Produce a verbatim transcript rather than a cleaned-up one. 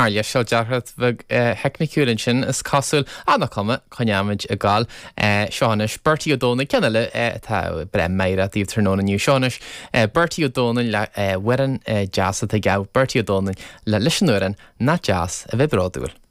Carlia seo dearad bheith hecnicúlinn sin is cosúil anna cuma chuneamid a gáil Seánis Bertie O'Donnell ceanna tá bre meire díobh tróna nniu Seánis Bertie O'Donnell le wean jazz a gabh Bertie O'Donnell le lisinúran na jazz a bheith bráúil.